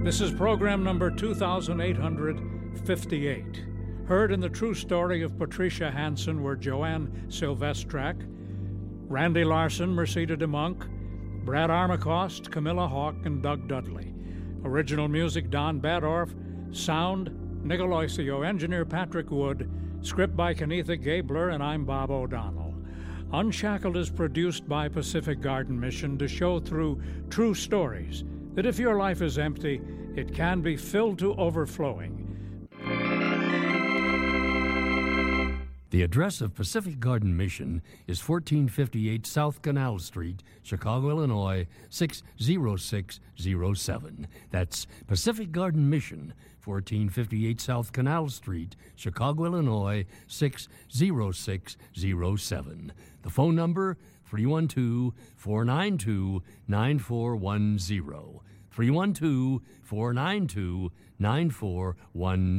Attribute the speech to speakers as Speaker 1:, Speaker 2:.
Speaker 1: This is program number 2858. Heard in the true story of Patricia Hansen were Joanne Silvestrak, Randy Larson, Merceda DeMonk, Brad Armacost, Camilla Hawk, and Doug Dudley. Original music, Don Badorf. Sound, Nicoloisio. Engineer, Patrick Wood. Script by Kenetha Gabler, and I'm Bob O'Donnell. Unshackled is produced by Pacific Garden Mission to show through true stories that if your life is empty, it can be filled to overflowing.
Speaker 2: The address of Pacific Garden Mission is 1458 South Canal Street, Chicago, Illinois, 60607. That's Pacific Garden Mission, 1458 South Canal Street, Chicago, Illinois, 60607. The phone number, 312-492-9410. 312-492-9410.